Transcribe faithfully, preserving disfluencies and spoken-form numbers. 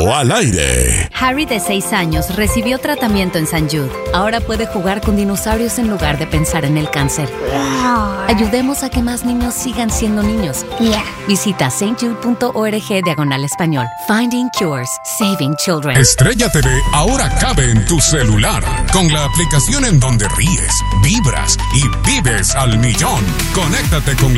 Judo al aire. Harry, de seis años, recibió tratamiento en Saint Jude. Ahora puede jugar con dinosaurios en lugar de pensar en el cáncer. Ayudemos a que más niños sigan siendo niños. Yeah. Visita saintjude.org diagonal español. Finding Cures. Saving Children. Estrella T V ahora cabe en tu celular. Con la aplicación en donde ríes, vibras y vives al millón. Conéctate con